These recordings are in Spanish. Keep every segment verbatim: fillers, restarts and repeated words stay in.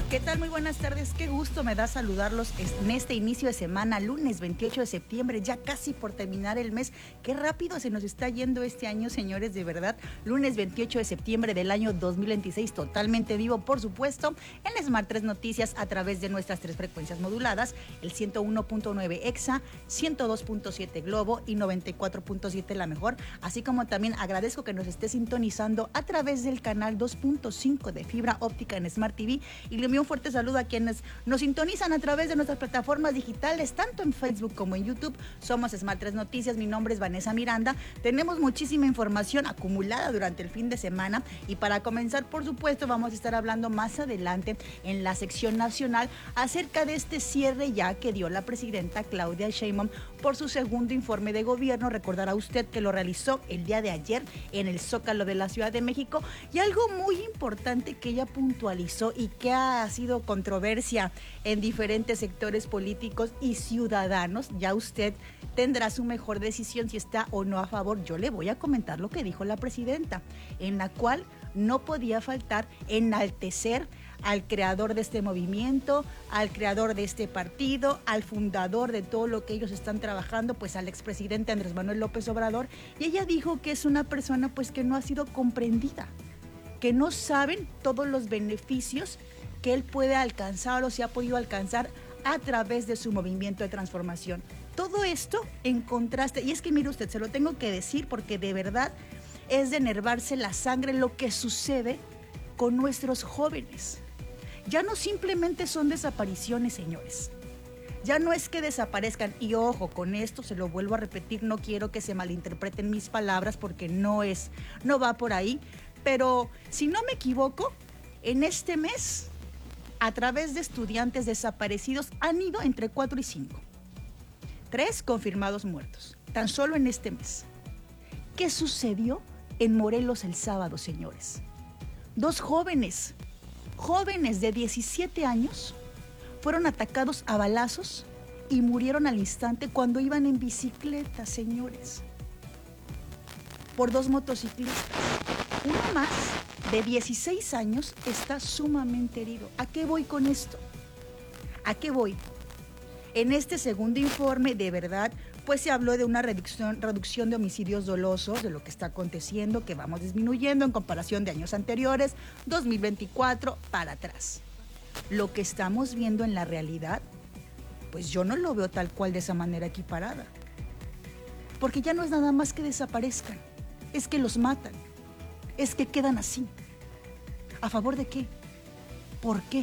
¿Qué tal? Muy buenas tardes, qué gusto me da saludarlos en este inicio de semana, lunes veintiocho de septiembre, ya casi por terminar el mes. Qué rápido se nos está yendo este año, señores, de verdad. Lunes veintiocho de septiembre del año dos mil veintiséis, totalmente vivo, por supuesto, en Smart tres Noticias a través de nuestras tres frecuencias moduladas, el ciento uno punto nueve Exa, ciento dos punto siete Globo y noventa y cuatro punto siete La Mejor, así como también agradezco que nos esté sintonizando a través del canal dos punto cinco de fibra óptica en Smart T V, y le envío un fuerte saludo a quienes nos sintonizan a través de nuestras plataformas digitales, tanto en Facebook como en YouTube. Somos Smart tres Noticias, mi nombre es Vanessa Miranda. Tenemos muchísima información acumulada durante el fin de semana y para comenzar, por supuesto, vamos a estar hablando más adelante en la sección nacional acerca de este cierre ya que dio la presidenta Claudia Sheinbaum por su segundo informe de gobierno. Recordará usted que lo realizó el día de ayer en el Zócalo de la Ciudad de México, y algo muy importante que ella puntualizó y que ha sido controversia en diferentes sectores políticos y ciudadanos. Ya usted tendrá su mejor decisión si está o no a favor. Yo le voy a comentar lo que dijo la presidenta, en la cual no podía faltar enaltecer al creador de este movimiento, al creador de este partido, al fundador de todo lo que ellos están trabajando, pues al expresidente Andrés Manuel López Obrador. Y ella dijo que es una persona pues que no ha sido comprendida, que no saben todos los beneficios que él puede alcanzar o se ha podido alcanzar a través de su movimiento de transformación. Todo esto en contraste, y es que mire usted, se lo tengo que decir porque de verdad es de enervarse la sangre lo que sucede con nuestros jóvenes. Ya no simplemente son desapariciones, señores. Ya no es que desaparezcan, y ojo, con esto se lo vuelvo a repetir, no quiero que se malinterpreten mis palabras porque no es, no va por ahí, pero si no me equivoco, en este mes, a través de estudiantes desaparecidos han ido entre cuatro y cinco. Tres confirmados muertos, tan solo en este mes. ¿Qué sucedió en Morelos el sábado, señores? Dos jóvenes, jóvenes de diecisiete años, fueron atacados a balazos y murieron al instante cuando iban en bicicleta, señores, por dos motociclistas. Uno más, de dieciséis años, está sumamente herido. ¿A qué voy con esto? ¿A qué voy? En este segundo informe, de verdad, pues se habló de una reducción, reducción de homicidios dolosos, de lo que está aconteciendo, que vamos disminuyendo en comparación de años anteriores, dos mil veinticuatro para atrás. Lo que estamos viendo en la realidad, pues yo no lo veo tal cual de esa manera equiparada. Porque ya no es nada más que desaparezcan, es que los matan, es que quedan así. ¿A favor de qué? ¿Por qué?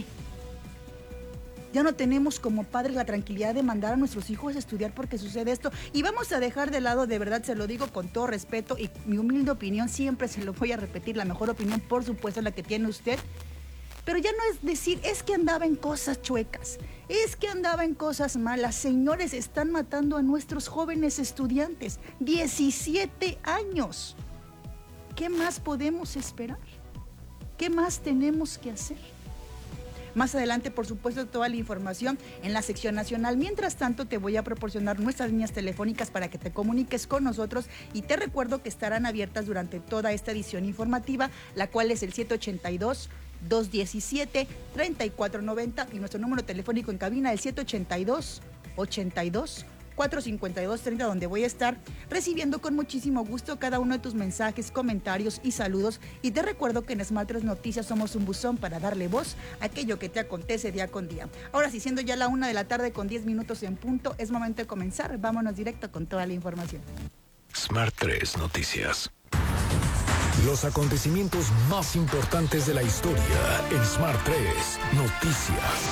Ya no tenemos como padres la tranquilidad de mandar a nuestros hijos a estudiar porque sucede esto. Y vamos a dejar de lado, de verdad, se lo digo con todo respeto y mi humilde opinión, siempre se lo voy a repetir, la mejor opinión, por supuesto, la que tiene usted. Pero ya no es decir, es que andaba en cosas chuecas, es que andaba en cosas malas. Señores, están matando a nuestros jóvenes estudiantes, diecisiete años. ¿Qué más podemos esperar? ¿Qué más tenemos que hacer? Más adelante, por supuesto, toda la información en la sección nacional. Mientras tanto, te voy a proporcionar nuestras líneas telefónicas para que te comuniques con nosotros, y te recuerdo que estarán abiertas durante toda esta edición informativa, la cual es el siete ochenta y dos, dos diecisiete, treinta y cuatro noventa, y nuestro número telefónico en cabina, el siete ochenta y dos, ochenta y dos, cuatrocientos cincuenta y dos treinta, donde voy a estar recibiendo con muchísimo gusto cada uno de tus mensajes, comentarios y saludos. Y te recuerdo que en Smart tres Noticias somos un buzón para darle voz a aquello que te acontece día con día. Ahora sí, siendo ya la una de la tarde con diez minutos en punto, es momento de comenzar. Vámonos directo con toda la información. Smart tres Noticias. Los acontecimientos más importantes de la historia en Smart tres Noticias.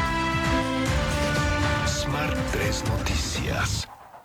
Smart tres Noticias.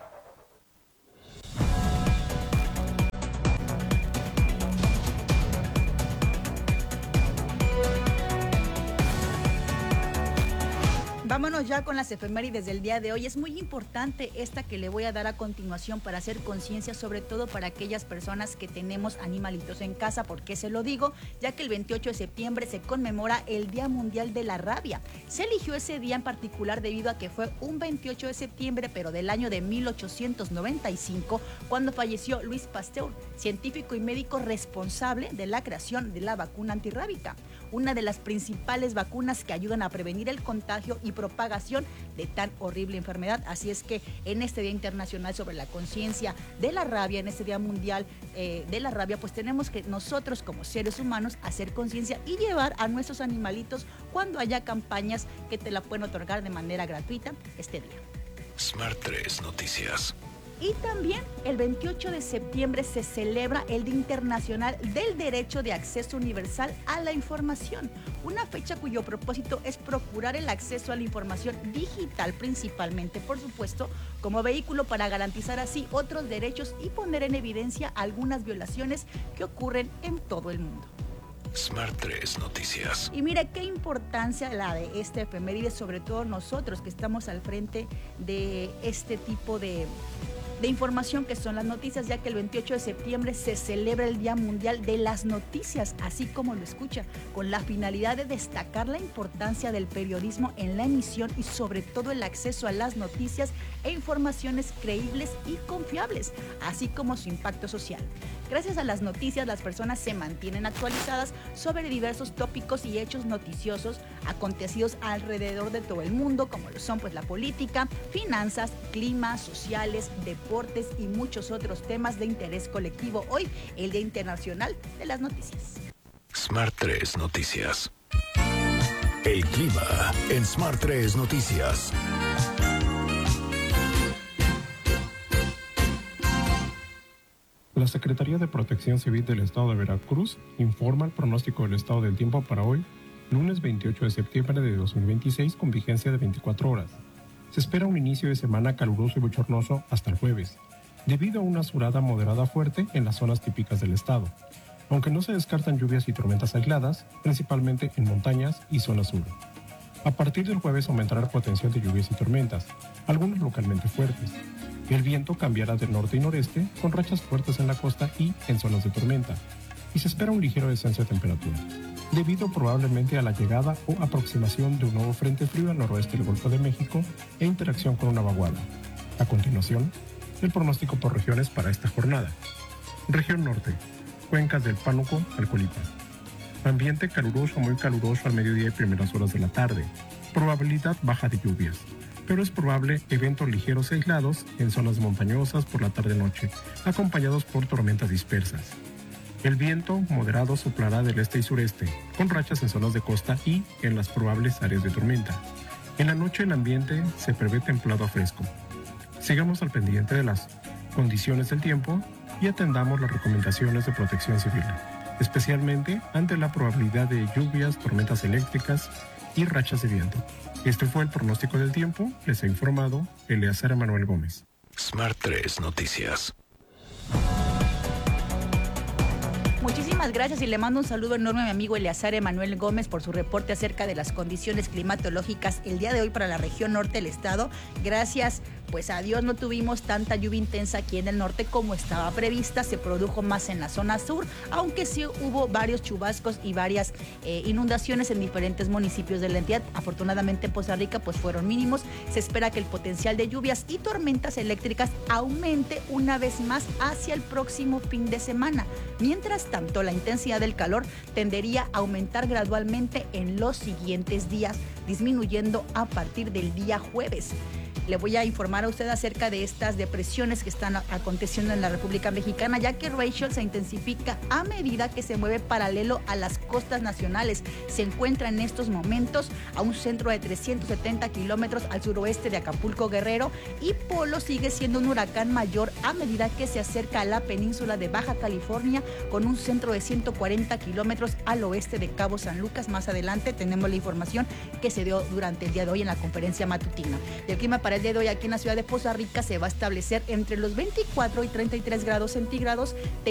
Vámonos ya con las efemérides del día de hoy. Es muy importante esta que le voy a dar a continuación para hacer conciencia, sobre todo para aquellas personas que tenemos animalitos en casa. ¿Por qué se lo digo? Ya que el veintiocho de septiembre se conmemora el Día Mundial de la Rabia. Se eligió ese día en particular debido a que fue un veintiocho de septiembre, pero del año de mil ochocientos noventa y cinco, cuando falleció Louis Pasteur, científico y médico responsable de la creación de la vacuna antirrábica. una de las principales vacunas que ayudan a prevenir el contagio y propagación de tan horrible enfermedad. Así es que en este Día Internacional sobre la Conciencia de la Rabia, en este Día Mundial eh, de la Rabia, pues tenemos que nosotros como seres humanos hacer conciencia y llevar a nuestros animalitos cuando haya campañas que te la pueden otorgar de manera gratuita este día. Smart tres Noticias. Y también el veintiocho de septiembre se celebra el Día Internacional del Derecho de Acceso Universal a la Información, una fecha cuyo propósito es procurar el acceso a la información digital principalmente, por supuesto, como vehículo para garantizar así otros derechos y poner en evidencia algunas violaciones que ocurren en todo el mundo. Smart tres Noticias. Y mira qué importancia la de este efeméride, sobre todo nosotros que estamos al frente de este tipo de, de información que son las noticias, ya que el veintiocho de septiembre se celebra el Día Mundial de las Noticias, así como lo escucha, con la finalidad de destacar la importancia del periodismo en la emisión y sobre todo el acceso a las noticias e informaciones creíbles y confiables, así como su impacto social. Gracias a las noticias, las personas se mantienen actualizadas sobre diversos tópicos y hechos noticiosos acontecidos alrededor de todo el mundo, como lo son pues la política, finanzas, clima, sociales, deportes y muchos otros temas de interés colectivo. Hoy, el Día Internacional de las Noticias. Smart tres Noticias. El clima en Smart tres Noticias. La Secretaría de Protección Civil del Estado de Veracruz informa el pronóstico del estado del tiempo para hoy, lunes veintiocho de septiembre de dos mil veintiséis, con vigencia de veinticuatro horas. Se espera un inicio de semana caluroso y bochornoso hasta el jueves, debido a una surada moderada fuerte en las zonas típicas del estado, aunque no se descartan lluvias y tormentas aisladas, principalmente en montañas y zona sur. A partir del jueves aumentará la potencial de lluvias y tormentas, algunas localmente fuertes. El viento cambiará del norte y noreste, con rachas fuertes en la costa y en zonas de tormenta, y se espera un ligero descenso de temperatura, debido probablemente a la llegada o aproximación de un nuevo frente frío al noroeste del Golfo de México e interacción con una vaguada. A continuación, el pronóstico por regiones para esta jornada. Región norte, cuencas del Pánuco al Colita. Ambiente caluroso, muy caluroso al mediodía y primeras horas de la tarde. Probabilidad baja de lluvias, pero es probable eventos ligeros e aislados en zonas montañosas por la tarde-noche, acompañados por tormentas dispersas. El viento moderado soplará del este y sureste, con rachas en zonas de costa y en las probables áreas de tormenta. En la noche el ambiente se prevé templado a fresco. Sigamos al pendiente de las condiciones del tiempo y atendamos las recomendaciones de protección civil, especialmente ante la probabilidad de lluvias, tormentas eléctricas y rachas de viento. Este fue el pronóstico del tiempo. Les ha informado Eleazar Emanuel Gómez. Smart tres Noticias. Muchísimas gracias y le mando un saludo enorme a mi amigo Eleazar Emanuel Gómez por su reporte acerca de las condiciones climatológicas el día de hoy para la región norte del estado. Gracias, pues a Dios no tuvimos tanta lluvia intensa aquí en el norte como estaba prevista, se produjo más en la zona sur, aunque sí hubo varios chubascos y varias eh, inundaciones en diferentes municipios de la entidad. Afortunadamente en Poza Rica pues fueron mínimos. Se espera que el potencial de lluvias y tormentas eléctricas aumente una vez más hacia el próximo fin de semana. Mientras tanto, la intensidad del calor tendería a aumentar gradualmente en los siguientes días, disminuyendo a partir del día jueves. Le voy a informar a usted acerca de estas depresiones que están aconteciendo en la República Mexicana, ya que Rachel se intensifica a medida que se mueve paralelo a las costas nacionales. Se encuentra en estos momentos a un centro de trescientos setenta kilómetros al suroeste de Acapulco, Guerrero, y Polo sigue siendo un huracán mayor a medida que se acerca a la península de Baja California, con un centro de ciento cuarenta kilómetros al oeste de Cabo San Lucas. Más adelante tenemos la información que se dio durante el día de hoy en la conferencia matutina. Y el clima para el día de hoy aquí en la ciudad de Poza Rica se va a establecer entre los veinticuatro y treinta y tres grados centígrados.